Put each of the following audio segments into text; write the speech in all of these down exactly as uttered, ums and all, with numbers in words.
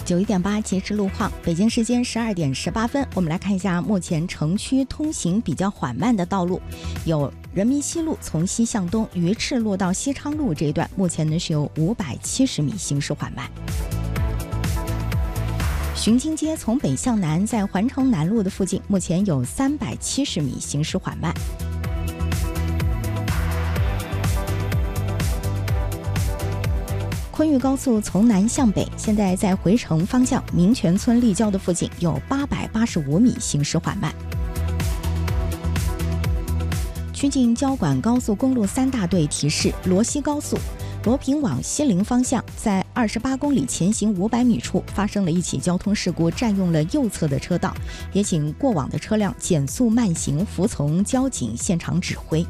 九一点八截至路况，北京时间十二点十八分，我们来看一下目前城区通行比较缓慢的道路，有人民西路从西向东鱼翅路到西昌路这一段，目前呢是有五百七十米行驶缓慢。巡京街从北向南，在环城南路的附近，目前有三百七十米行驶缓慢。昆玉高速从南向北，现在在回城方向民权村立交的附近有八百八十五米行驶缓慢。曲靖交管高速公路三大队提示：罗西高速罗平往西陵方向，在二十八公里前行五百米处发生了一起交通事故，占用了右侧的车道，也请过往的车辆减速慢行，服从交警现场指挥。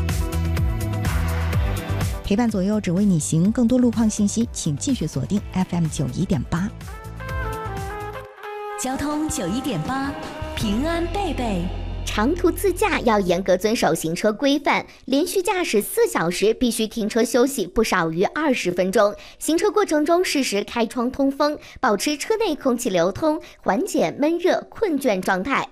陪伴左右，只为你行。更多路况信息，请继续锁定 F M 九一点八。 交通九一点八，平安贝贝。 长途自驾要严格遵守行车规范，连续驾驶四小时必须停车休息不少于二十分钟。行车过程中适时开窗通风，保持车内空气流通，缓解闷热困倦状态。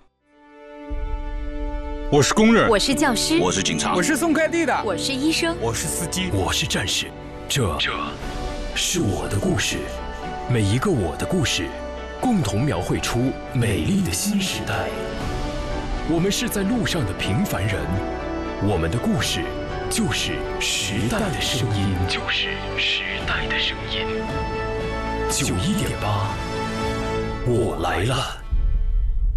我是工人， 我是教师， 我是警察， 我是送快递的， 我是医生， 我是司机， 我是战士。这这是我的故事，每一个我的故事，共同描绘出美丽的新时代。我们是在路上的平凡人，我们的故事就是时代的声音，就是时代的声音。九一点八，我来了。